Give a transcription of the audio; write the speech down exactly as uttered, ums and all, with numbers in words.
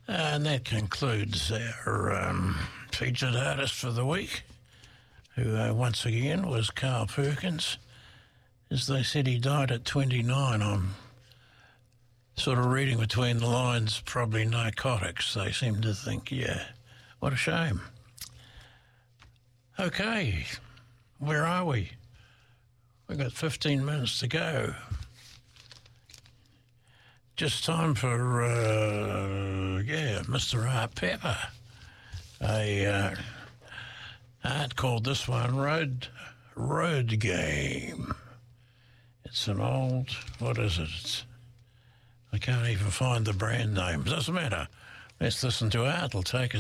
And that concludes our um, featured artist for the week, who uh, once again was Carl Perkins. As they said, he died at twenty-nine. I'm sort of reading between the lines, probably narcotics, they seem to think. Yeah, what a shame. Okay, where are we? We've got fifteen minutes to go. Just time for, uh, yeah, Mister Art Pepper. A uh, art called this one Road, Road Game. It's an old, what is it? It's, I can't even find the brand name. Doesn't matter. Let's listen to art. It'll take us